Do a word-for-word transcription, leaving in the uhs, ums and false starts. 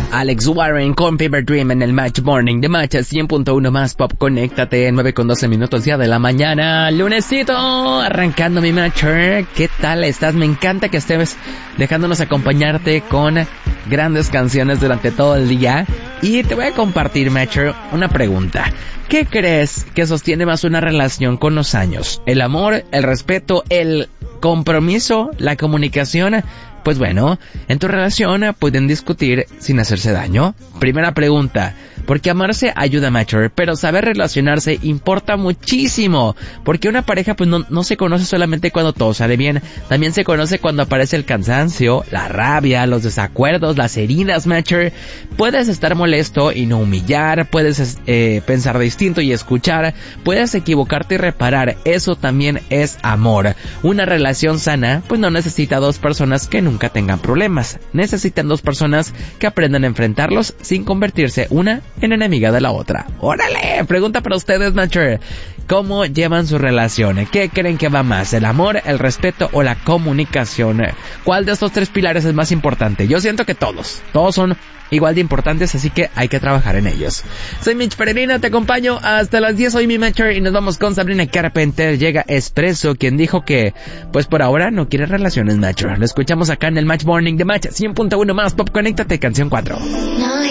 Alex Warren con Fever Dream en el Match Morning de Match cien punto uno más Pop. Conéctate, nueve con doce minutos ya de la mañana, lunesito, arrancando mi Matcher. ¿Qué tal estás? Me encanta que estés dejándonos acompañarte con grandes canciones durante todo el día. Y te voy a compartir, Matcher, una pregunta. ¿Qué crees que sostiene más una relación con los años? ¿El amor, el respeto, el compromiso, la comunicación? Pues bueno, en tu relación pueden discutir sin hacerse daño. Primera pregunta, porque amarse ayuda, Matcher, pero saber relacionarse importa muchísimo, porque una pareja pues no, no se conoce solamente cuando todo sale bien, también se conoce cuando aparece el cansancio, la rabia, los desacuerdos, las heridas, Matcher. Puedes estar molesto y no humillar, puedes eh, pensar distinto y escuchar, puedes equivocarte y reparar, eso también es amor. Una relación sana pues no necesita dos personas que nunca tengan problemas, necesitan dos personas que aprendan a enfrentarlos sin convertirse una en enemiga de la otra. ¡Órale! Pregunta para ustedes, Matcher. ¿Cómo llevan su relación? ¿Qué creen que va más? ¿El amor, el respeto o la comunicación? ¿Cuál de estos tres pilares es más importante? Yo siento que todos, todos son igual de importantes, así que hay que trabajar en ellos. Soy Mitch Peregrina, te acompaño hasta las diez, soy mi Matcher y nos vamos con Sabrina Carpenter. Llega Espresso, quien dijo que, pues por ahora no quiere relaciones, Matcher. Lo escuchamos acá en el Match Morning de Match cien punto uno más Pop. Conéctate, canción cuatro. No.